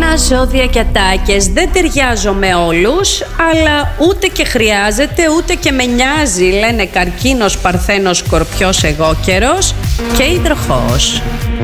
Παιδιά, ζώδια και ατάκες, δεν ταιριάζω με όλους, αλλά ούτε και χρειάζεται, ούτε και με νοιάζει, λένε Καρκίνος, Παρθένος, Σκορπιός, εγώ καιρός και Υδροχόος.